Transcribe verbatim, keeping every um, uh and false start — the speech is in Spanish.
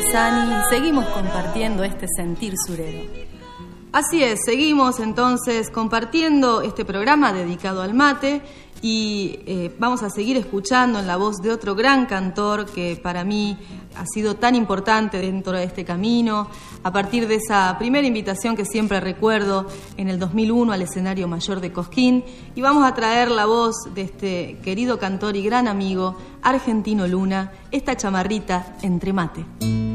Pisani y seguimos compartiendo este sentir surero. Así es, seguimos entonces compartiendo este programa dedicado al mate y eh, vamos a seguir escuchando en la voz de otro gran cantor que para mí ha sido tan importante dentro de este camino, a partir de esa primera invitación que siempre recuerdo en el dos mil uno al escenario mayor de Cosquín, y vamos a traer la voz de este querido cantor y gran amigo Argentino Luna, esta chamarrita Entre Mate.